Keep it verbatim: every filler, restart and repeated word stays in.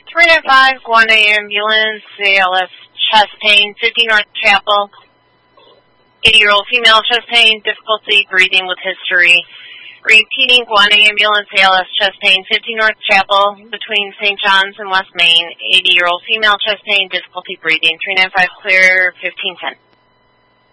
three nine five, Guana ambulance, A L S, chest pain, fifty North Chapel. eighty-year-old female, chest pain, difficulty breathing with history. Repeating, Guana ambulance, A L S, chest pain, fifty North Chapel, between Saint John's and West Main. eighty-year-old female, chest pain, difficulty breathing. three nine five, clear, fifteen ten.